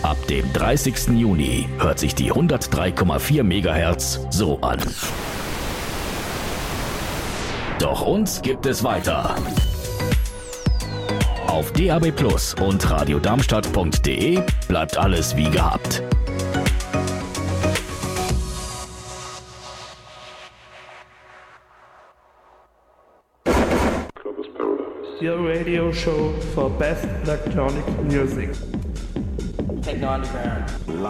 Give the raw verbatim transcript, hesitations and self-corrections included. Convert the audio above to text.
Ab dem dreißigsten Juni hört sich die hundertdrei Komma vier Megahertz so an. Doch uns gibt es weiter. Auf D A B Plus und radiodarmstadt punkt de bleibt alles wie gehabt. Your radio show for best electronic music. Techno Underground.